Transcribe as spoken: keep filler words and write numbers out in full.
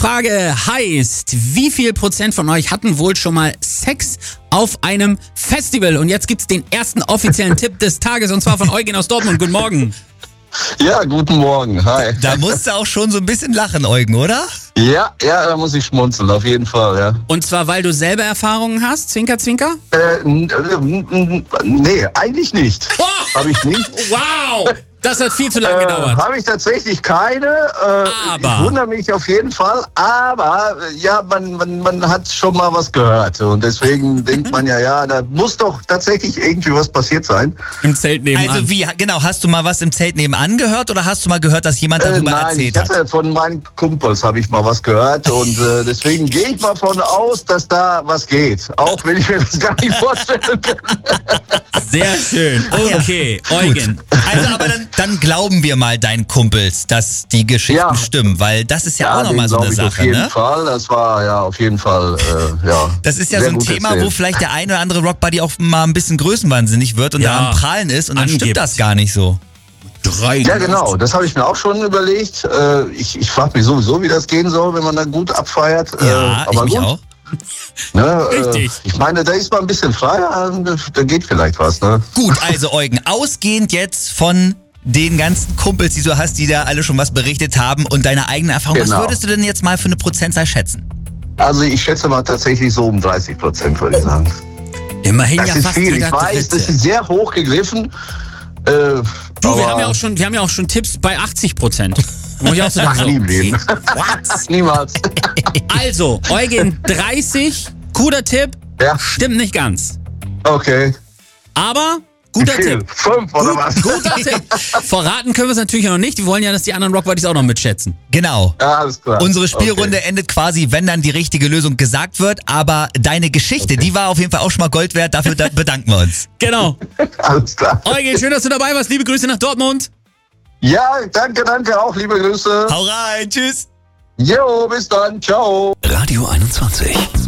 Frage heißt, wie viel Prozent von euch hatten wohl schon mal Sex auf einem Festival? Und jetzt gibt's den ersten offiziellen Tipp des Tages, und zwar von Eugen aus Dortmund. Guten Morgen. Ja, guten Morgen. Hi. Da musst du auch schon so ein bisschen lachen, Eugen, oder? Ja, ja, da muss ich schmunzeln, auf jeden Fall, ja. Und zwar, weil du selber Erfahrungen hast? Zwinker, zwinker? Äh, n- n- n- nee, eigentlich nicht. Oh! Habe ich nicht. Wow! Das hat viel zu lange Äh, gedauert. Habe ich tatsächlich keine. Äh, Aber. Ich wundere mich auf jeden Fall. Aber äh, ja, man, man, man hat schon mal was gehört. Und deswegen denkt man ja, ja, da muss doch tatsächlich irgendwie was passiert sein. Im Zelt nebenan. Also wie, genau, hast du mal was im Zelt nebenan gehört oder hast du mal gehört, dass jemand Äh, darüber nein, erzählt ich hat? hatte von meinen Kumpels habe ich mal was gehört. Und äh, deswegen gehe ich mal davon aus, dass da was geht. Auch wenn ich mir das gar nicht vorstellen kann. Sehr schön. Okay, Eugen. Also aber dann, dann glauben wir mal deinen Kumpels, dass die Geschichten Ja. stimmen, weil das ist ja, auch den nochmal so glaub eine ich auf Sache, jeden ne? Fall. Das war ja auf jeden Fall, äh, ja. Das ist ja sehr so ein gut Thema, erzählt. wo vielleicht der eine oder andere Rockbuddy auch mal ein bisschen größenwahnsinnig wird und Ja, da am Prahlen ist und dann angibt. stimmt das gar nicht so. Drei. Ja, genau. Das habe ich mir auch schon überlegt. Äh, ich ich frage mich sowieso, wie das gehen soll, wenn man da gut abfeiert. Ja, äh, ich aber mich gut. auch. Ne, Richtig. Äh, ich meine, da ist man ein bisschen freier, da geht vielleicht was, ne? Gut, also Eugen, ausgehend jetzt von den ganzen Kumpels, die du hast, die da alle schon was berichtet haben und deine eigene Erfahrung, Genau. was würdest du denn jetzt mal für eine Prozentzahl schätzen? Also ich schätze mal tatsächlich so um dreißig Prozent, würde ich sagen. Immerhin Das ja ist fast viel. jeder Ich weiß, das Dritte. ist sehr hoch gegriffen. Äh, Du, wir aber- haben ja auch schon, wir haben ja auch schon Tipps bei achtzig Prozent. Muss ich auch so Ach, sagen. nie im Leben. What? Niemals. Also, Eugen, dreißig, guter Tipp, Ja, stimmt nicht ganz. okay. Aber guter Viel. Tipp. Fünf oder was? Guter Tipp. Verraten können wir es natürlich noch nicht. Wir wollen ja, dass die anderen Rockbuddies auch noch mitschätzen. Genau. Ja, alles klar. Unsere Spielrunde Okay. endet quasi, wenn dann die richtige Lösung gesagt wird, aber deine Geschichte, die war auf jeden Fall auch schon mal Gold wert, dafür da bedanken wir uns. Genau. Alles klar. Eugen, schön, dass du dabei warst. Liebe Grüße nach Dortmund. Ja, danke, danke auch, liebe Grüße. Hau rein, tschüss. Jo, bis dann, ciao. Radio einundzwanzig.